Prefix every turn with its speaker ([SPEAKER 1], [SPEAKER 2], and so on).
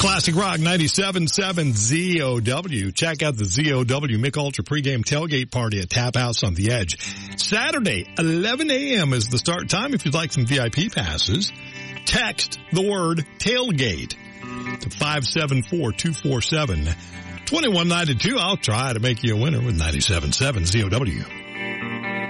[SPEAKER 1] Classic Rock 97.7 ZOW. Check out the ZOW Mick Ultra pregame tailgate party at Tap House on the Edge. Saturday, 11 a.m. is the start time. If you'd like some VIP passes, text the word tailgate to 574-247-2192. I'll try to make you a winner with 97.7 ZOW.